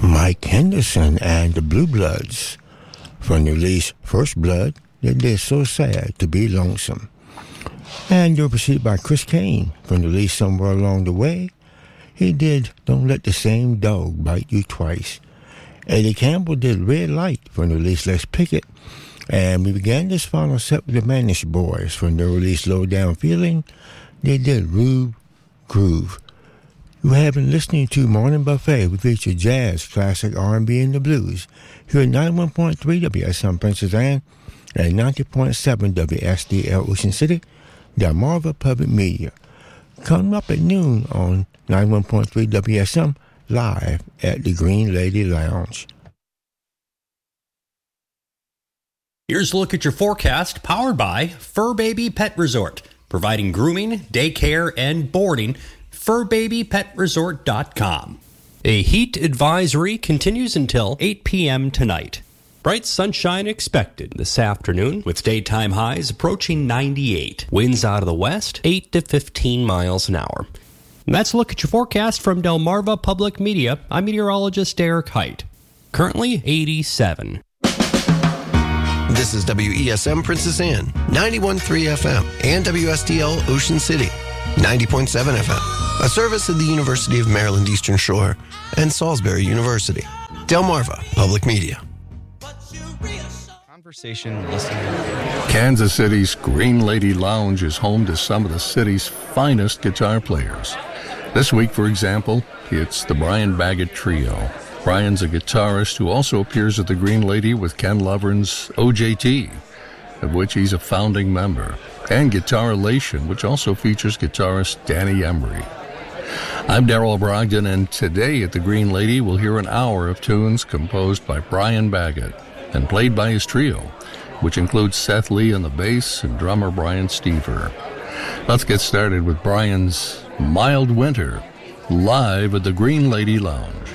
Mike Henderson and the Blue Bloods from the release First Blood, that they're so sad to be lonesome. And you're preceded by Chris Kane from the release Somewhere Along the Way. He did Don't Let the Same Dog Bite You Twice. Eddie Campbell did Red Light from the release Let's Pick It. And we began this final set with the Manish Boys from the release Low Down Feeling. They did Rube Groove. You have been listening to Morning Buffet. We feature jazz, classic R&B, and the blues. Here at 91.3 WSM Princess Anne and 90.7 WSDL Ocean City, Delmarva Public Media. Come up at noon on 91.3 WSM live at the Green Lady Lounge. Here's a look at your forecast, powered by Fur Baby Pet Resort, providing grooming, daycare, and boarding. FurBabyPetResort.com. A heat advisory continues until 8 p.m. tonight. Bright sunshine expected this afternoon, with daytime highs approaching 98. Winds out of the west, 8 to 15 miles an hour. And that's a look at your forecast from Delmarva Public Media. I'm meteorologist Derek Height. Currently 87. This is WESM Princess Anne, 91.3 FM, and WSDL Ocean City, 90.7 FM. A service of the University of Maryland Eastern Shore and Salisbury University. Delmarva Public Media. Conversation listening. Kansas City's Green Lady Lounge is home to some of the city's finest guitar players. This week, for example, it's the Brian Baggett Trio. Brian's a guitarist who also appears at the Green Lady with Ken Lovern's OJT, of which he's a founding member, and Guitar Elation, which also features guitarist Danny Emery. I'm Darrell Brogdon, and today at the Green Lady we'll hear an hour of tunes composed by Brian Baggett and played by his trio, which includes Seth Lee on the bass and drummer Brian Stever. Let's get started with Brian's Mild Winter, live at the Green Lady Lounge.